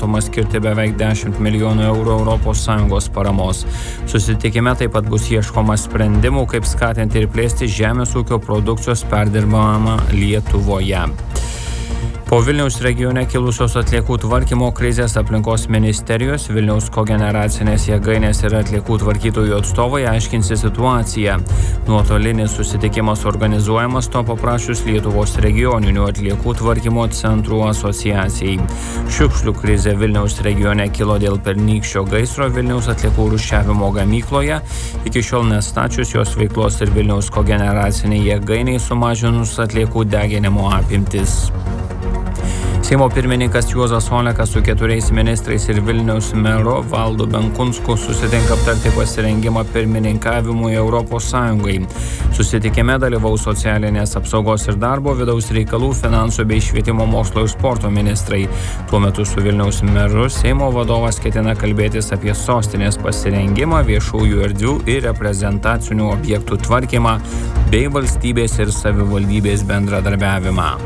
numatoma skirti beveik 10 milijonų eurų ES paramos. Susitikime taip pat bus ieškoma sprendimų, kaip skatinti ir plėsti žemės ūkio produkcijos perdirbamą Lietuvoje. Po Vilniaus regione kilusios atliekų tvarkymo krizės aplinkos ministerijos, Vilniaus kogeneracinės jėgainės ir atliekų tvarkytojų atstovai aiškinsi situaciją. Nuotolinis susitikimas organizuojamas to paprašius Lietuvos regioninių atliekų tvarkymo centrų asociacijai. Šiukšlių krizė Vilniaus regione kilo dėl pernykščio gaisro Vilniaus atliekų rūšiavimo gamykloje. Iki šiol nestačius jos veiklos ir Vilniaus kogeneraciniai jėgainiai sumažinus atliekų deginimo apimtis. Seimo pirmininkas Juozas Olekas su 4 ministrais ir Vilniaus meru Valdu Benkunsku susitinka aptarti pasirengimą pirmininkavimui Europos Sąjungai. Susitikime dalyvaus socialinės apsaugos ir darbo, vidaus reikalų, finansų bei švietimo, mokslo ir sporto ministrai. Tuo metu su Vilniaus meru Seimo vadovas ketina kalbėtis apie sostinės pasirengimą, viešųjų erdvių ir reprezentacinių objektų tvarkymą bei valstybės ir savivaldybės bendradarbiavimą.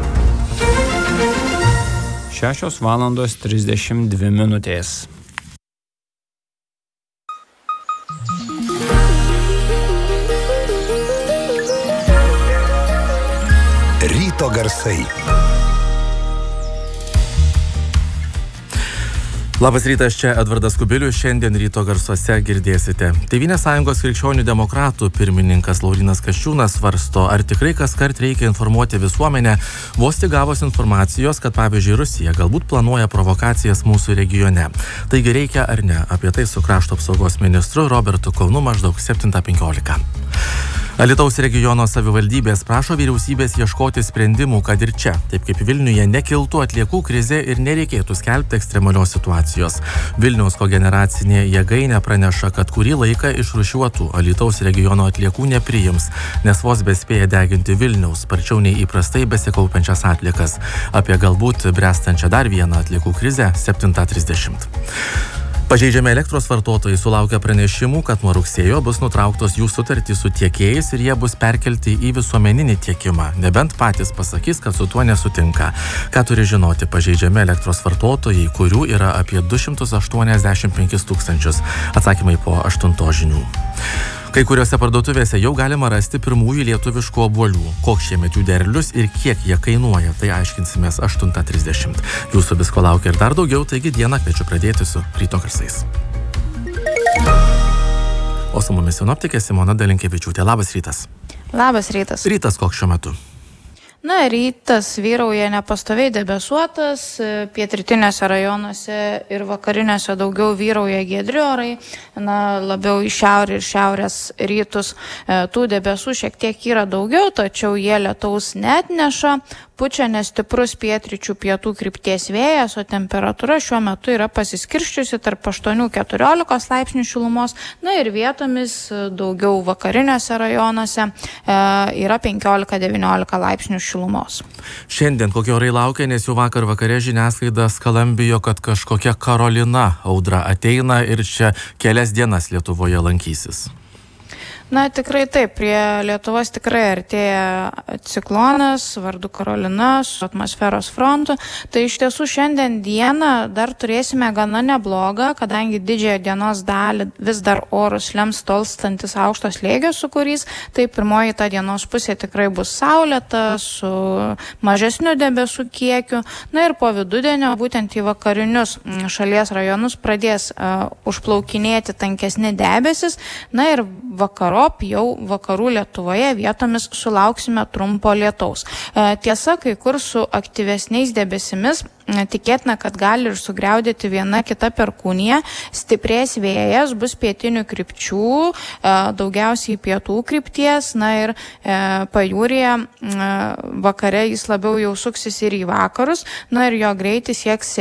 6:32. Ryto garsai. Labas rytas, čia Edvardas Kubilius. Šiandien ryto garsuose girdėsite. Tėvynės sąjungos krikščionių demokratų pirmininkas Laurynas Kasčiūnas svarsto, ar tikrai kaskart reikia informuoti visuomenę, vos tik gavus informacijos, kad pavyzdžiui Rusija galbūt planuoja provokacijas mūsų regione. Taigi reikia ar ne? Apie tai su krašto apsaugos ministru Robertu Kaunu maždaug 7:15. Alytaus regiono savivaldybės prašo vyriausybės ieškoti sprendimų, kad ir čia, taip kaip Vilniuje, nekiltų atliekų krizė ir nereikėtų skelbti ekstremalios situacijos. Vilniaus kogeneracinė jėgainė praneša, kad kurį laiką išrūšiuotų Alytaus regiono atliekų nepriims, nes vos bespėja deginti Vilniaus, sparčiau nei įprastai besikaupiančias atliekas. Apie galbūt bręstančią dar vieną atliekų krizę 7:30. Pažeidžiami elektros vartotojai sulaukia pranešimų, kad nuo rugsėjo bus nutrauktos jų sutartys su tiekėjais ir jie bus perkelti į visuomeninį tiekimą, nebent patys pasakys, kad su tuo nesutinka. Ką turi žinoti pažeidžiami elektros vartotojai, kurių yra apie 285 tūkstančius? Atsakymai po 8 žinių. Kai kuriuose parduotuvėse jau galima rasti pirmųjų lietuviškų obuolių. Koks šiemet jų derlius ir kiek jie kainuoja, tai aiškinsimės 8:30. Jūsų visko laukia ir dar daugiau, taigi dieną kviečiu pradėti su ryto garsais. O su mumis sinoptikė Simona Dalinkevičiūtė. Labas rytas. Labas rytas. Rytas koks šiuo metu? Rytas vyrauja nepastoviai debesuotas, pietrytiniuose rajonuose ir vakariniuose daugiau vyrauja giedri orai, labiau į šiaurę ir šiaurės rytus. Tų debesų šiek tiek yra daugiau, tačiau jie lietaus neatneša. Pučia nestiprus pietryčių pietų krypties vėjas, o temperatūra šiuo metu yra pasiskirsčiusi tarp 8-14 laipsnių šilumos, ir vietomis daugiau vakariniuose rajonuose yra 15-19 laipsnių šilumos. Šiandien kokie orai laukia, nes jau vakar vakare žiniasklaida skalambėjo, kad kažkokia Karolina audra ateina ir čia kelias dienas Lietuvoje lankysis. Tikrai taip, prie Lietuvos tikrai artėja ciklonas vardu Karolina su atmosferos frontu. Tai iš tiesų šiandien dieną dar turėsime gana neblogą, kadangi didžiąją dienos dalį vis dar orus lems tolstantis aukšto slėgio sūkurys. Tai pirmoji ta dienos pusė tikrai bus saulėta su mažesniu debesų kiekiu. Ir po vidudienio būtent į vakarinius šalies rajonus pradės užplaukinėti tankesni debesis. Ir jau vakarų Lietuvoje vietomis sulauksime trumpo lietaus. Tiesa, kai kur su aktyvesniais debesimis tikėtina, kad gali ir sugriaudėti viena kita perkūnija. Stiprės vėjas, bus pietinių krypčių, daugiausiai pietų krypties, ir pajūryje vakare jis labiau jau suksis ir į vakarus, ir jo greitis sieks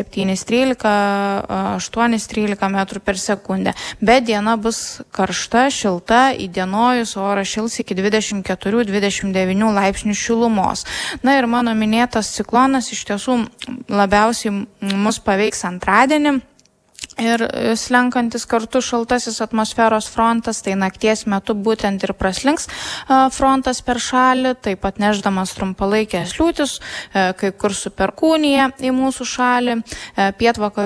7-13, 8-13 metrų per sekundę. Bet diena bus karšta, šilta, įdienojus oras šils iki 24-29 laipsnių šilumos. Ir mano minėtas ciklonas iš tiesų labiausiai mus paveiks antradienį. Ir slenkantis kartu šaltasis atmosferos frontas, tai nakties metu būtent ir praslinks frontas per šalį, taip pat nešdamas trumpalaikės liūtis, kai kur su perkūnija į mūsų šalį. Pietvakarių